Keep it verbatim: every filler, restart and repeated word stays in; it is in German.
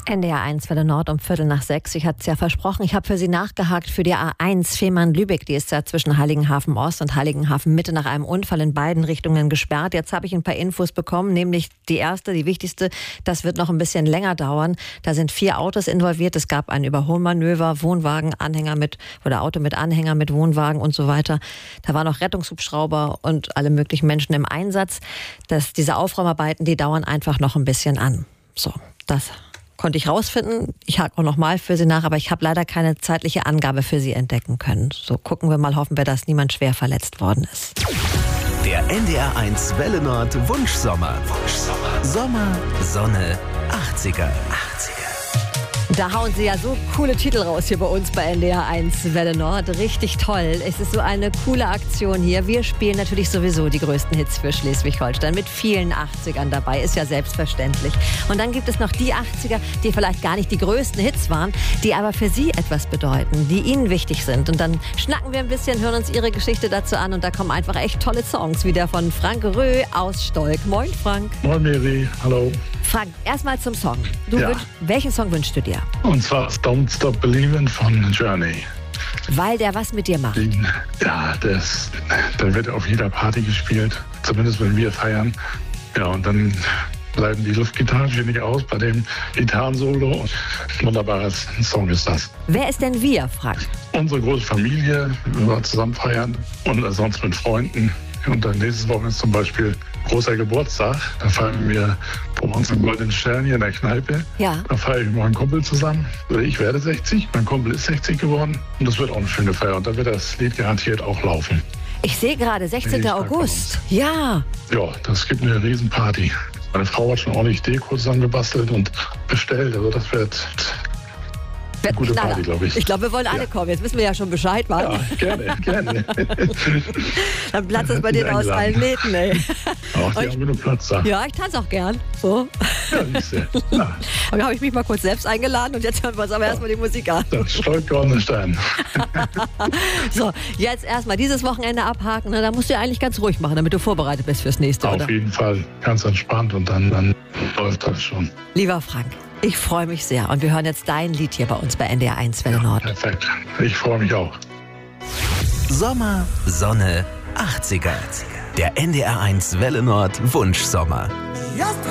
N D R eins Welle Nord um Viertel nach sechs. Ich hatte es ja versprochen, ich habe für Sie nachgehakt für die A eins Fehmarn-Lübeck. Die ist ja zwischen Heiligenhafen Ost und Heiligenhafen Mitte nach einem Unfall in beiden Richtungen gesperrt. Jetzt habe ich ein paar Infos bekommen, nämlich die erste, die wichtigste. Das wird noch ein bisschen länger dauern. Da sind vier Autos involviert. Es gab ein Überholmanöver, Wohnwagen, Anhänger mit, oder Auto mit Anhänger mit Wohnwagen und so weiter. Da waren noch Rettungshubschrauber und alle möglichen Menschen im Einsatz. Das, diese Aufräumarbeiten, die dauern einfach noch ein bisschen an. So, das konnte ich rausfinden. Ich hake auch noch mal für Sie nach, aber ich habe leider keine zeitliche Angabe für Sie entdecken können. So, gucken wir mal, hoffen wir, dass niemand schwer verletzt worden ist. Der N D R eins Welle Nord Wunschsommer. Wunschsommer. Sommer, Sonne, achtziger. achtziger. Da hauen Sie ja so coole Titel raus hier bei uns bei N D R eins Welle Nord. Richtig toll. Es ist so eine coole Aktion hier. Wir spielen natürlich sowieso die größten Hits für Schleswig-Holstein mit vielen achtzigern dabei. Ist ja selbstverständlich. Und dann gibt es noch die achtziger, die vielleicht gar nicht die größten Hits waren, die aber für Sie etwas bedeuten, die Ihnen wichtig sind. Und dann schnacken wir ein bisschen, hören uns Ihre Geschichte dazu an und da kommen einfach echt tolle Songs, wie der von Frank Rö aus Stolk. Moin, Frank. Moin, Mary. Hallo. Frank, erstmal zum Song. Du Ja. wünsch, welchen Song wünschst du dir? Und zwar Don't Stop Believin' von Journey. Weil der was mit dir macht. Den, ja, das, der wird auf jeder Party gespielt, zumindest wenn wir feiern. Ja, und dann bleiben die Luftgitarren nicht aus bei dem Gitarrensolo. Wunderbarer Song ist das. Wer ist denn wir, Frank? Unsere große Familie, wenn wir zusammen feiern und sonst mit Freunden. Und dann nächstes Woche ist zum Beispiel großer Geburtstag. Da feiern wir um unseren goldenen Stern hier in der Kneipe. Ja. Da feiere ich mit meinem Kumpel zusammen. Ich werde sechzig, mein Kumpel ist sechzig geworden. Und das wird auch eine schöne Feier. Und da wird das Lied garantiert auch laufen. Ich sehe gerade, sechzehnten Ich sag von August. Ja. Ja, das gibt eine Riesenparty. Meine Frau hat schon ordentlich Deko zusammengebastelt und bestellt. Also das wird eine gute Knaller. Party, glaube ich. Ich glaube, wir wollen alle Ja. kommen. Jetzt wissen wir ja schon Bescheid, Mann. Ja, gerne, gerne. Dann platzt es bei dir aus Eingeladen. allen Nähten, ey. Auch die Und- haben genug Platz da. Ja, ich tanze auch gern. So. Ja, siehste. Ja, Aber habe ich mich mal kurz selbst eingeladen und jetzt hören wir uns aber erstmal die Musik an. das stolpert Stein. So, jetzt erstmal dieses Wochenende abhaken. Na, da musst du ja eigentlich ganz ruhig machen, damit du vorbereitet bist fürs nächste, oder? Auf jeden Fall ganz entspannt und dann, dann läuft das schon. Lieber Frank, ich freue mich sehr. Und wir hören jetzt dein Lied hier bei uns bei N D R eins Welle Nord. Perfekt. Ich freue mich auch. Sommer, Sonne, achtziger. Der N D R eins Welle Nord Wunschsommer.